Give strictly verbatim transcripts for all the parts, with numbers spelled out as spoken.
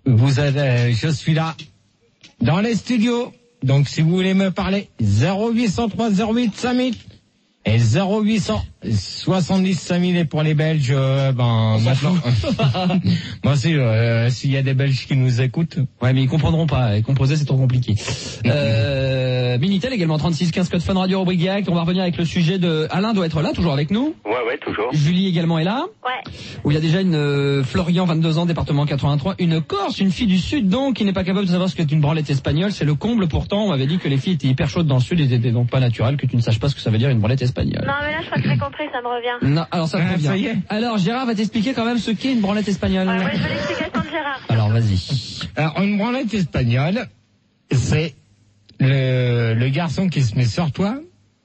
vous êtes, euh, je suis là dans les studios. Donc si vous voulez me parler, zéro huit cent trois zéro huit cinq mille et zéro huit cent soixante-dix cinq mille et pour les Belges, euh, ben maintenant. Moi aussi, euh, s'il y a des Belges qui nous écoutent. Ouais, mais ils comprendront pas. Et composer, c'est trop compliqué. euh, Minitel également trente-six quinze code Fun Radio rubrique direct. On va revenir avec le sujet de Alain doit être là, toujours avec nous. Ouais, ouais, toujours. Julie également est là. Ouais. Où il y a déjà une euh, Florian, vingt-deux ans, département quatre-vingt-trois, une Corse, une fille du Sud donc, qui n'est pas capable de savoir ce qu'est une branlette espagnole. C'est le comble pourtant. On m'avait dit que les filles étaient hyper chaudes dans le Sud, et c'était donc pas naturel que tu ne saches pas ce que ça veut dire une branlette espagnole. Non, mais là, je crois que j'ai compris, ça me revient. Non, alors ça te Ah, revient. ça y est. Alors Gérard va t'expliquer quand même ce qu'est une branlette espagnole. Ouais, ouais, je veux l'explication de Gérard. Alors vas-y. Alors une branlette espagnole, c'est le, le garçon qui se met sur toi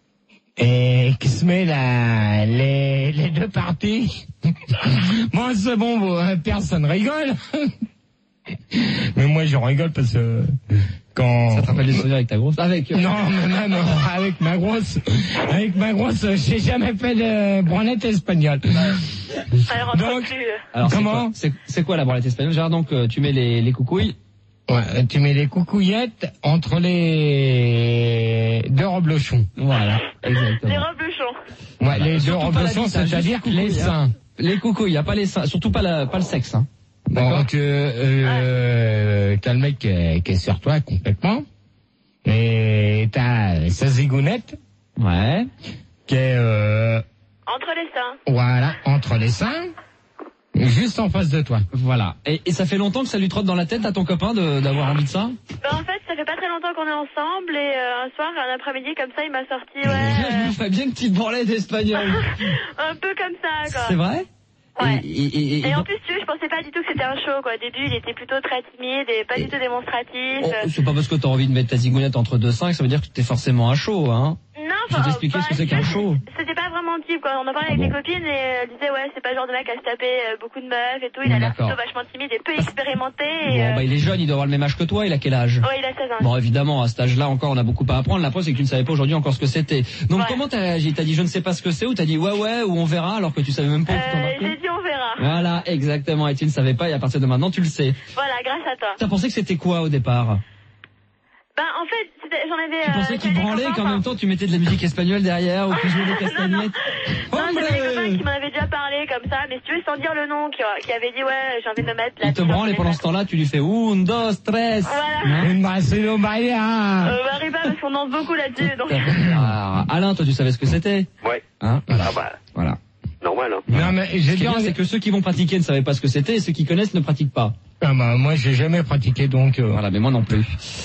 et qui se met la, les, les deux parties. Bon, c'est bon, vous, personne rigole. Mais moi, je rigole parce que quand... Ça te rappelle des souvenirs avec ta grosse? Avec. Non, mais même euh, avec ma grosse, avec ma grosse, euh, j'ai jamais fait de branlette espagnole. Ça ne rentre Donc, plus. Alors, c'est comment quoi, c'est, c'est quoi la branlette espagnole? Gérard, donc euh, tu mets les, les coucouilles. Ouais, tu mets les coucouillettes entre les deux reblochons. Voilà, exactement. Les reblochons. Ouais, les deux Surtout pas la reblochons, bite, hein, c'est-à-dire juste les coucouilles, seins. hein. Les coucouilles, y a pas les seins, surtout pas la, pas le sexe, hein. D'accord. Donc, euh, euh, t'as le mec qui est, qui est sur toi complètement, et t'as sa zigounette Ouais. qui est, euh, Entre les seins. voilà, entre les seins, juste en face de toi. Voilà. Et, et ça fait longtemps que ça lui trotte dans la tête à ton copain de, d'avoir envie de ça? Bah, en fait, ça fait pas très longtemps qu'on est ensemble et euh, un soir, un après-midi comme ça, il m'a sorti, ouais, Je me ferais bien une petite branlette espagnole. euh, un peu comme ça, quoi. C'est vrai? Ouais. Et, et, et, et Et en donc- plus, tu vois, je pensais pas du tout que c'était un show, quoi. Au début, il était plutôt très timide et pas du tout démonstratif. Oh, c'est pas parce que t'as envie de mettre ta zigounette entre deux seins que ça veut dire que t'es forcément un show, hein. Non, Je vais t'expliquer ce que c'est qu'un show. C'était pas vraiment type, quoi. On en parlait Ah avec bon. des copines et euh, elle disait, ouais, c'est pas le genre de mec à se taper euh, beaucoup de meufs et tout. Il a l'air D'accord. plutôt vachement timide et peu expérimenté. Et, Bon, euh, bah il est jeune, il doit avoir le même âge que toi, il a quel âge? ouais, il a seize ans. Bon, évidemment, à cet âge-là encore, on a beaucoup à apprendre. La preuve, c'est que tu ne savais pas aujourd'hui encore ce que c'était. Donc, Ouais. comment t'as réagi? T'as dit je ne sais pas ce que c'est ou t'as dit ouais, ouais, ou on verra alors que tu savais même pas où tu Euh, t'embarquais? j'ai dit, on verra. Voilà, exactement. Et tu ne savais pas et à partir de maintenant, tu le sais. Voilà, grâce à toi. T'as pensé que c'était quoi au départ? Ben, en fait, c'était- j'en avais... Tu euh, pensais qu'il j'avais des branlait copains, qu'en même enfin, temps tu mettais de la musique espagnole derrière ou qu'il jouait des castagnettes? Non, j'avais des copains Hombre! qui m'en avaient déjà parlé comme ça, mais si tu veux, sans dire le nom, qui, qui avait dit, ouais, j'ai envie de me mettre là. Il te branle et pendant ce temps-là, tu lui fais un, deux, tres. Voilà. Une Marcelo Maria. Euh, bah, arrive pas parce qu'on danse beaucoup là-dessus, donc... Ah, Alain, toi, tu savais ce que c'était? Ouais. Hein? Voilà. Ah bah, Voilà. normal, hein. Non, mais j'ai Ce qui est dit, bien, c'est que ceux qui vont pratiquer ne savaient pas ce que c'était et ceux qui connaissent ne pratiquent pas. ah bah, moi, j'ai jamais pratiqué, donc, euh, Voilà, mais moi non plus.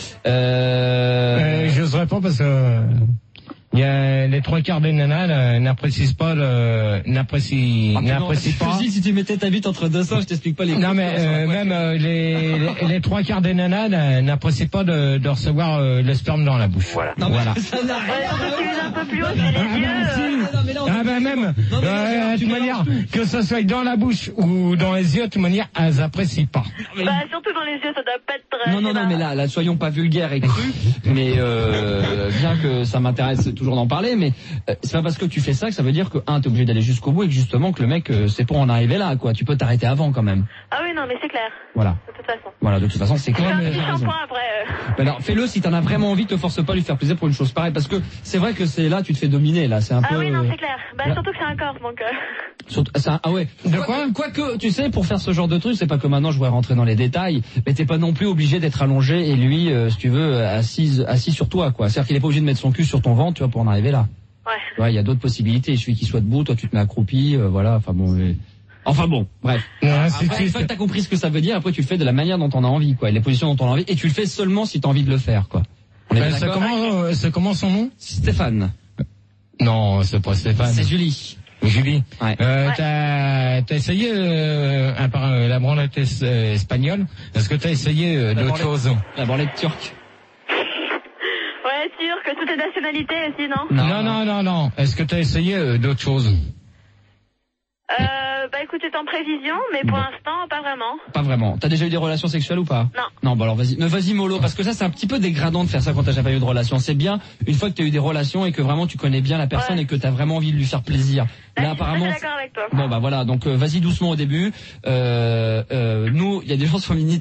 Euh... euh, j'oserais pas parce que, euh, il y a les trois quarts des nanas, là, n'apprécient pas le, n'apprécient, Ah, puis non, n'apprécient pas. Si, si tu mettais ta bite entre deux seins, je t'explique pas les Non, coups, mais, sur la euh, voiture. même, euh, les, les, les trois quarts des nanas, là, n'apprécient pas de, de recevoir, euh, le sperme dans la bouche. Voilà. Non, mais Voilà. ça n'a Ouais, rien on à peut voir. un peu plus haut, c'est les Ah, yeux. bah, si. euh, non, mais là, on Ah ben même, Non, mais là, euh, de tu toute manière, que ce soit dans la bouche ou dans les yeux, de toute manière, elles apprécient pas. Bah, surtout dans les yeux, ça doit pas être très... Non, non, non, mais là, là, soyons pas vulgaires et crus, mais euh, bien que ça m'intéresse toujours d'en parler, mais euh, c'est pas parce que tu fais ça que ça veut dire que, un, t'es obligé d'aller jusqu'au bout et que justement que le mec, euh, c'est pour en arriver là, quoi. Tu peux t'arrêter avant quand même. Ah oui, non, mais c'est clair, Voilà. de toute façon. Voilà, de toute façon, c'est Je fais clair, un mais petit j'ai raison. shampoing après. euh. Mais alors, fais-le si t'en as vraiment envie, te force pas à lui faire plaisir pour une chose pareille, parce que c'est vrai que c'est là, tu te fais dominer, là, c'est un Ah peu... oui, non, c'est clair. Bah, là. surtout que c'est un corps, donc... Euh... Surtout- ça- ah ouais. De Quoi- quoi Quoique, tu sais, pour faire ce genre de truc, c'est pas que maintenant je voudrais rentrer dans les détails, mais t'es pas non plus obligé d'être allongé et lui, euh, si tu veux, assis, assis sur toi, quoi. C'est-à-dire qu'il est pas obligé de mettre son cul sur ton ventre, tu vois, pour en arriver là. Ouais. Ouais, il y a d'autres possibilités. Il suffit qu'il soit debout, toi tu te mets accroupi, euh, voilà. Enfin bon. mais- Enfin bon, bref. Non, Après, c'est une fois que t'as compris ce que ça veut dire, après tu le fais de la manière dont on a envie, quoi, et les positions dont on a envie, et tu le fais seulement si t'as envie de le faire, quoi. On est bien Ben, c'est d'accord comment, euh, c'est comment son nom? Stéphane. Non, c'est pas Stéphane. C'est Julie. Julie. Ouais. Euh, Ouais. t'as, t'as essayé, euh, à part euh, la branlette es- euh, espagnole, est-ce que t'as essayé euh, La d'autres branlette- choses? La branlette turque. Ouais, sûr que toutes les nationalités aussi, non? Non, non, non, non. Est-ce que t'as essayé euh, d'autres choses? Euh, bah écoute, c'est en prévision, mais pour l'instant, pas vraiment. Pas vraiment. T'as déjà eu des relations sexuelles ou pas? Non. Non, bah alors vas-y. Mais vas-y mollo, parce que ça c'est un petit peu dégradant de faire ça quand t'as jamais eu de relation. C'est bien une fois que t'as eu des relations et que vraiment tu connais bien la personne Ouais. et que t'as vraiment envie de lui faire plaisir. Là, Là je suis apparemment. très d'accord avec toi. Bon bah voilà, donc euh, vas-y doucement au début. Euh, euh, nous, il y a des gens sur Mini